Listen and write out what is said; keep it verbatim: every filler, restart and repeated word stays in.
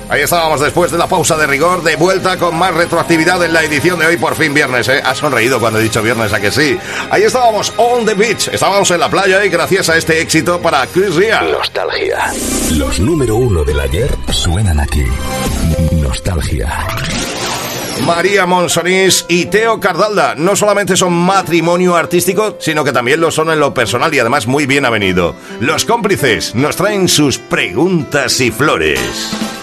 Ahí estábamos después de la pausa de rigor, de vuelta con más retroactividad en la edición de hoy, por fin viernes, ¿eh? Has sonreído cuando he dicho viernes, ¿a que sí? Ahí estábamos, on the beach, estábamos en la playa y gracias a este éxito para Chris Ria. Nostalgia. Los número uno del ayer suenan aquí. Nostalgia. María Monsonís y Teo Cardalda no solamente son matrimonio artístico, sino que también lo son en lo personal y además muy bien avenido. Los cómplices nos traen sus preguntas y flores.